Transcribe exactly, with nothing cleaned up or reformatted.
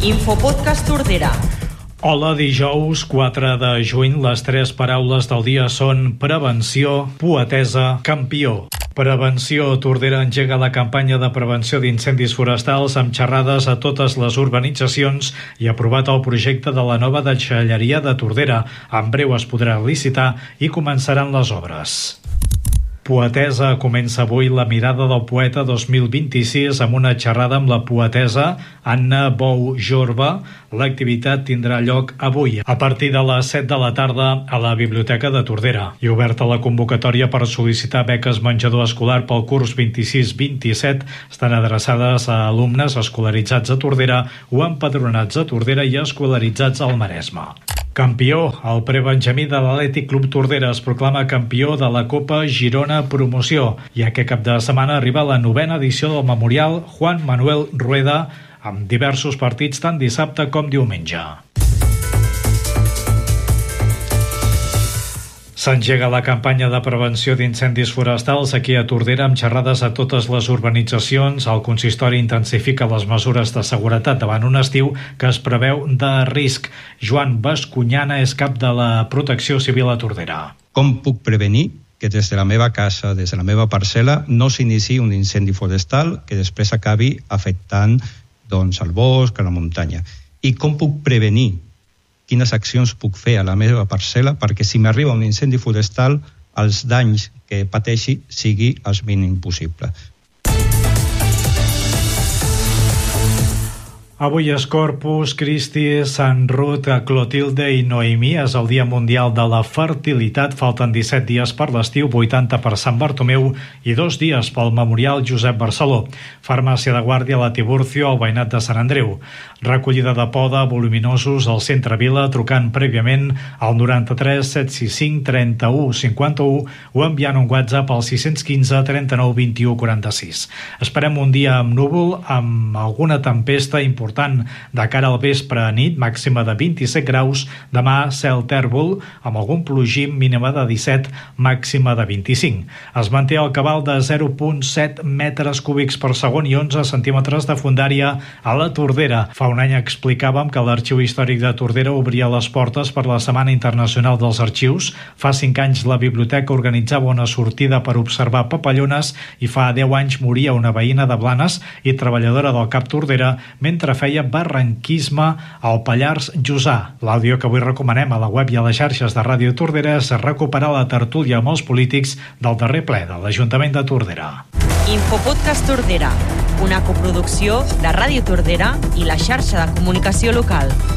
Infopodcast Tordera. Hola, dijous quatre de juny. Les tres paraules del dia són prevenció, poetesa, campió. Prevenció. Tordera engega la campanya de prevenció d'incendis forestals amb xerrades a totes les urbanitzacions i ha aprovat el projecte de la nova deixalleria de Tordera. En breu es podrà licitar i començaran les obres. Poetesa. Comença avui la mirada del poeta dos mil vint-i-sis amb una xerrada amb la poetesa Anna Bou Jorba. L'activitat tindrà lloc avui a partir de les set de la tarda a la Biblioteca de Tordera. I oberta la convocatòria per sol·licitar beques menjador escolar pel curs vint-i-sis vint-i-set. Estan adreçades a alumnes escolaritzats a Tordera o empadronats a Tordera i escolaritzats al Maresme. Campió. El prebenjamí de l'Atlètic Club Tordera es proclama campió de la Copa Girona Promoció, i aquest cap de setmana arriba la novena edició del Memorial Juan Manuel Rueda, amb diversos partits tant dissabte com diumenge. S'engega la campanya de prevenció d'incendis forestals aquí a Tordera amb xerrades a totes les urbanitzacions. El consistori intensifica les mesures de seguretat davant un estiu que es preveu de risc. Joan Bascunyana és cap de la Protecció Civil a Tordera. Com puc prevenir que des de la meva casa, des de la meva parcel·la, no s'iniciï un incendi forestal que després acabi afectant doncs, el bosc, a la muntanya? I com puc prevenir? Quines accions puc fer a la meva parcel·la perquè si m'arriba un incendi forestal els danys que pateixi sigui el mínim possible. Avui és Corpus Christi, Sant Ruth, Clotilde i Noemí. És el Dia Mundial de la Fertilitat. Falten disset dies per l'estiu, vuitanta per Sant Bartomeu i dos dies pel Memorial Josep Barceló. Farmàcia de Guàrdia a la Tiburcio, al veïnat de Sant Andreu. Recollida de poda voluminosos al centre Vila, trucant prèviament al noranta-tres set sis cinc trenta-u cinquanta-u o enviant un WhatsApp al sis un cinc trenta-nou vint-i-u quaranta-sis. Esperem un dia amb núvol, amb alguna tempesta important de cara al vespre a nit, màxima de vint-i-set graus. Demà cel tèrbol amb algun plogim, mínima de disset, màxima de vint-i-cinc. Es manté el cabal de zero coma set metres cúbics per segon i onze centímetres de fondària a la Tordera. Fa un any explicàvem que l'Arxiu Històric de Tordera obria les portes per la Setmana Internacional dels Arxius. Fa cinc anys la biblioteca organitzava una sortida per observar papallones i fa deu anys moria una veïna de Blanes i treballadora del Cap Tordera mentre feia barranquisme al Pallars Jussà. L'àudio que avui recomanem a la web i a les xarxes de Ràdio Tordera és recuperar la tertúlia amb els polítics del darrer ple de l'Ajuntament de Tordera. Infopodcast Tordera, una coproducció de Ràdio Tordera i la xarxa de comunicació local.